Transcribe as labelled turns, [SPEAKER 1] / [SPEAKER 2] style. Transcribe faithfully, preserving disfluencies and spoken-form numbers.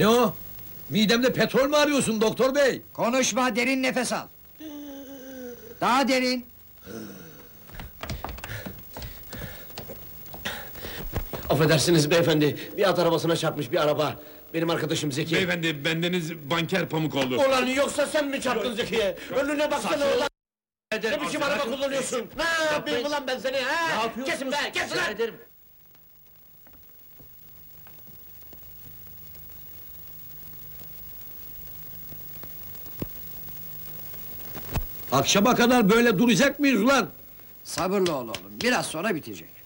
[SPEAKER 1] Ne o? Midemde petrol mü arıyorsun doktor bey?
[SPEAKER 2] Konuşma, derin nefes al. Daha derin.
[SPEAKER 3] Affedersiniz beyefendi, bir at arabasına çarpmış bir araba. Benim arkadaşım Zeki.
[SPEAKER 4] Beyefendi, bendeniz banker Pamukoğlu.
[SPEAKER 3] Ulan yoksa sen mi çarptın Zeki'ye? Önüne baksana ulan! Ne biçim araba kullanıyorsun? Ne yapayım ulan ben seni ha? Kesin be, kesin lan!
[SPEAKER 1] Akşama kadar böyle duracak mıyız ulan?
[SPEAKER 2] Sabırlı ol oğlum, biraz sonra bitecek.